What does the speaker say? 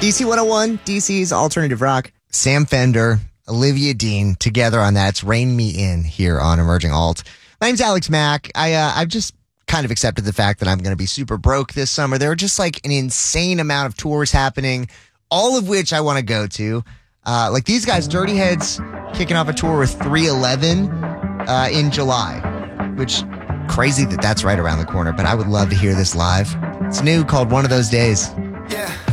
DC 101, DC's alternative rock. Sam Fender, Olivia Dean, together on that. It's Rain Me In here on Emerging Alt. My name's Alex Mack. I've just kind of accepted the fact that I'm going to be super broke this summer. There are just like an insane amount of tours happening, all of which I want to go to. Like these guys, Dirty Heads, kicking off a tour with 311 in July, which crazy that that's right around the corner, but I would love to hear this live. It's new, called One of Those Days. Yeah.